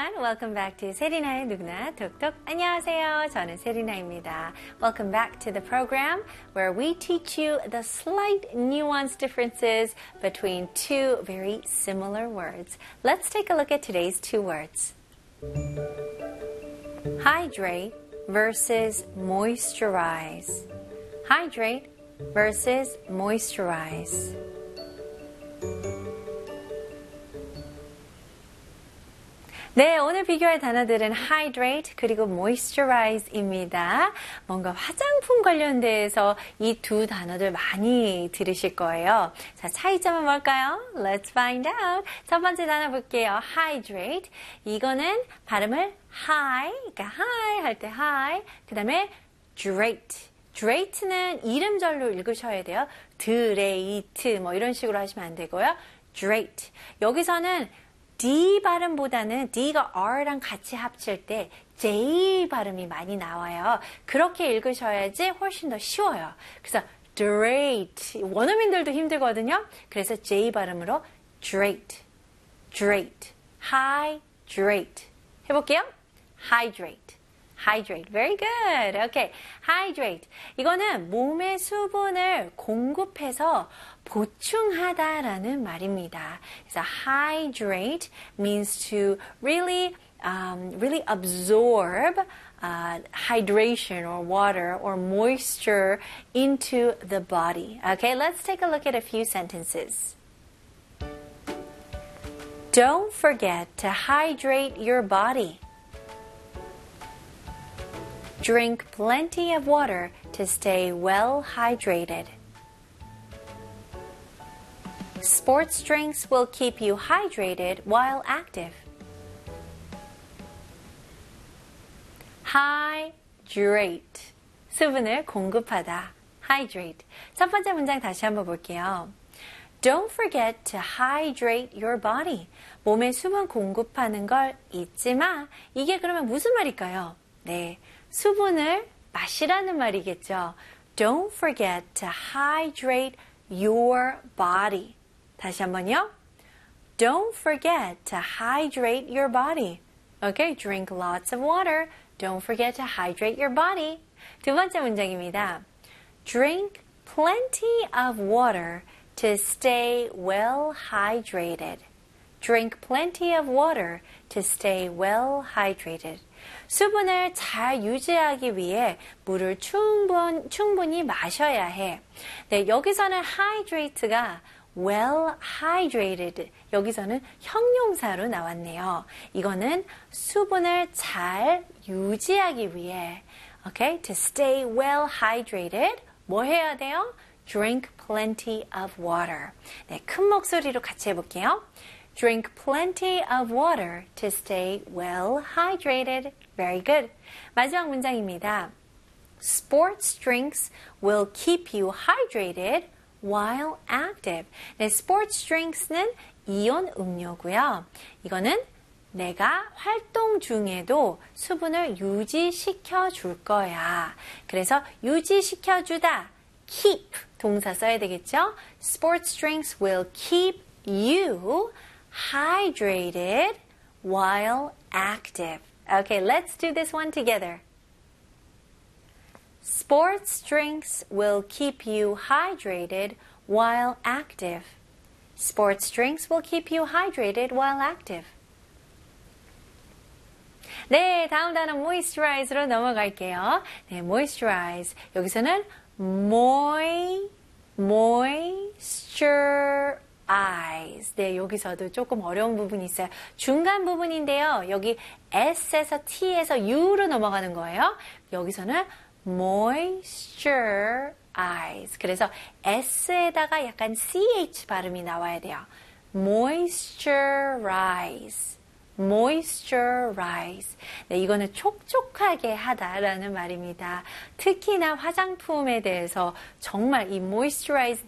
everyone. Welcome back to 세리나의 누구나 톡톡. 안녕하세요. 저는 세리나입니다. Welcome back to the program where we teach you the slight nuance differences between two very similar words. Let's take a look at today's two words. Hydrate versus moisturize. Hydrate versus moisturize. 네, 오늘 비교할 단어들은 hydrate 그리고 moisturize입니다. 뭔가 화장품 관련돼서 이 두 단어들 많이 들으실 거예요. 자, 차이점은 뭘까요? Let's find out. 첫 번째 단어 볼게요. hydrate. 이거는 발음을 high, 그러니까 high 할 때 high. 그 다음에 drate. drate는 이름절로 읽으셔야 돼요. 드레이트 뭐 이런 식으로 하시면 안 되고요. drate. 여기서는 D 발음보다는 D가 R랑 같이 합칠 때 J 발음이 많이 나와요. 그렇게 읽으셔야지 훨씬 더 쉬워요. 그래서 drate, 원어민들도 힘들거든요. 그래서 J 발음으로 drate, drate, hydrate. 해볼게요. hydrate, hydrate. Very good. Okay. hydrate. 이거는 몸의 수분을 공급해서 보충하다라는 말입니다. 그래서 hydrate means to really absorb hydration or water or moisture into the body. Okay, let's take a look at a few sentences. Don't forget to hydrate your body. Drink plenty of water to stay well hydrated. Sports drinks will keep you hydrated while active. Hydrate. 수분을 공급하다. Hydrate. 첫 번째 문장 다시 한번 볼게요. Don't forget to hydrate your body. 몸에 수분 공급하는 걸 잊지 마. 이게 그러면 무슨 말일까요? 네, 수분을 마시라는 말이겠죠. Don't forget to hydrate your body. 다시 한번요. Don't forget to hydrate your body. Okay, drink lots of water. Don't forget to hydrate your body. 두 번째 문장입니다. Drink plenty of water to stay well hydrated. Drink plenty of water to stay well hydrated. 수분을 잘 유지하기 위해 물을 충분히 마셔야 해. 네, 여기서는 hydrate가 well hydrated. 여기서는 형용사로 나왔네요. 이거는 수분을 잘 유지하기 위해. Okay, to stay well hydrated. 뭐 해야 돼요? Drink plenty of water. 네, 큰 목소리로 같이 해볼게요. Drink plenty of water to stay well hydrated. Very good. 마지막 문장입니다. Sports drinks will keep you hydrated while active. 네, sports drinks는 이온 음료고요. 이거는 내가 활동 중에도 수분을 유지시켜 줄 거야. 그래서 유지시켜 주다. keep 동사 써야 되겠죠? Sports drinks will keep you hydrated while active. Okay, let's do this one together. Sports drinks will keep you hydrated while active. Sports drinks will keep you hydrated while active. 네, 다음 단어 moisturize로 넘어갈게요. 네, moisturize. 여기서는 moisturize. 네, 여기서도 조금 어려운 부분이 있어요. 중간 부분인데요. 여기 S에서 T에서 U로 넘어가는 거예요. 여기서는 moisturize. 그래서 S에다가 약간 CH 발음이 나와야 돼요. moisturize. moisturize. 네, 이거는 촉촉하게 하다라는 말입니다. 특히나 화장품에 대해서 정말 이 moisturize